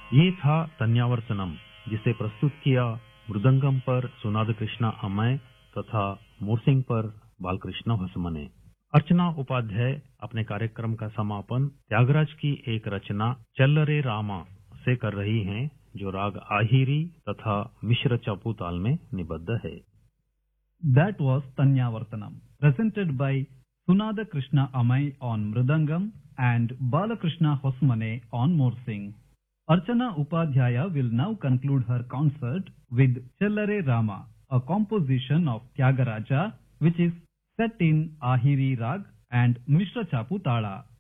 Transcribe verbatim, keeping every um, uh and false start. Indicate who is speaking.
Speaker 1: ये था तन्यावर्तनम, जिसे प्रस्तुत किया मृदंगम पर सुनाद कृष्णा अमय तथा मोरसिंग पर बालकृष्ण हसमने। अर्चना उपाध्याय अपने कार्यक्रम का समापन त्यागराज की एक रचना चल्लरे रामा से कर रही हैं, जो राग आहिरी तथा मिश्र चपू ताल में निबद्ध है।
Speaker 2: That was Tanyavartanam, presented by Sunada Krishna Amai on Mridangam and Balakrishna Hosmane on Morsing. Archana Upadhyaya will now conclude her concert with Chellare Rama, a composition of Tyagaraja which is set in Ahiri Rag and Mishra Chapu Tala.